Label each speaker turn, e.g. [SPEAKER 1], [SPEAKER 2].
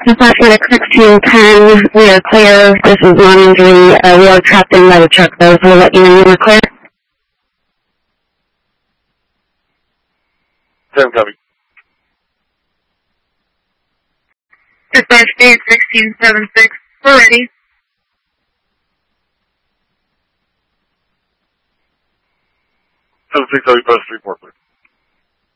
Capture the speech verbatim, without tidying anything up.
[SPEAKER 1] Dispatch medic sixteen ten, we are clear. This is non-injury. Uh, we are trapped in by the truck though, so we'll let you know when we're clear.
[SPEAKER 2] ten copy.
[SPEAKER 3] Dispatch eight sixteen seven six, we're ready.
[SPEAKER 2] seven six, I'll be press three four, please.